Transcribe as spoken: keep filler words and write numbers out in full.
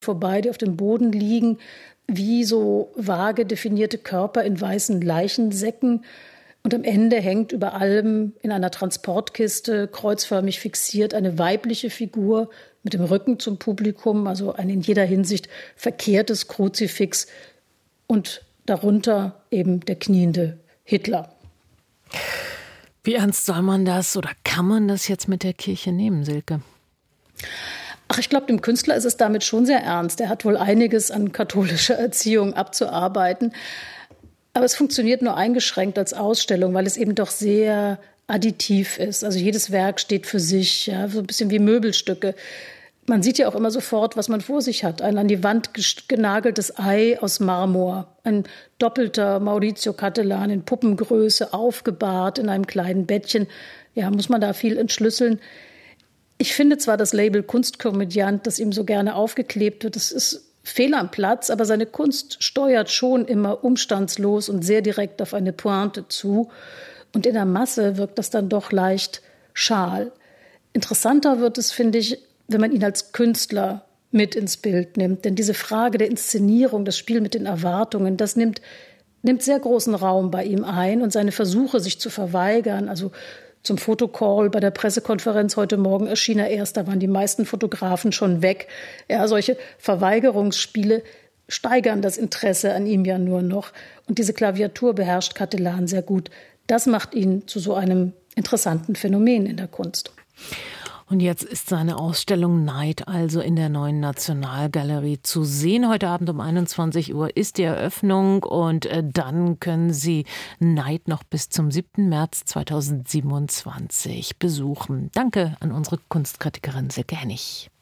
vorbei, die auf dem Boden liegen, wie so vage definierte Körper in weißen Leichensäcken. Und am Ende hängt über allem in einer Transportkiste kreuzförmig fixiert eine weibliche Figur mit dem Rücken zum Publikum, also ein in jeder Hinsicht verkehrtes Kruzifix und darunter eben der kniende Hitler. Wie ernst soll man das oder kann man das jetzt mit der Kirche nehmen, Silke? Ach, ich glaube, dem Künstler ist es damit schon sehr ernst. Er hat wohl einiges an katholischer Erziehung abzuarbeiten. Aber es funktioniert nur eingeschränkt als Ausstellung, weil es eben doch sehr additiv ist. Also jedes Werk steht für sich, ja, so ein bisschen wie Möbelstücke. Man sieht ja auch immer sofort, was man vor sich hat. Ein an die Wand genageltes Ei aus Marmor, ein doppelter Maurizio Cattelan in Puppengröße, aufgebahrt in einem kleinen Bettchen. Ja, muss man da viel entschlüsseln. Ich finde zwar das Label Kunstkomödiant, das ihm so gerne aufgeklebt wird, das ist fehl am Platz, aber seine Kunst steuert schon immer umstandslos und sehr direkt auf eine Pointe zu. Und in der Masse wirkt das dann doch leicht schal. Interessanter wird es, finde ich, wenn man ihn als Künstler mit ins Bild nimmt. Denn diese Frage der Inszenierung, das Spiel mit den Erwartungen, das nimmt, nimmt sehr großen Raum bei ihm ein. Und seine Versuche, sich zu verweigern, also zum Fotocall bei der Pressekonferenz heute Morgen erschien er erst, da waren die meisten Fotografen schon weg. Ja, solche Verweigerungsspiele steigern das Interesse an ihm ja nur noch. Und diese Klaviatur beherrscht Cattelan sehr gut. Das macht ihn zu so einem interessanten Phänomen in der Kunst. Und jetzt ist seine Ausstellung Neid also in der Neuen Nationalgalerie zu sehen. Heute Abend um einundzwanzig Uhr ist die Eröffnung und dann können Sie Neid noch bis zum siebten März zweitausendsiebenundzwanzig besuchen. Danke an unsere Kunstkritikerin Silke Hennig.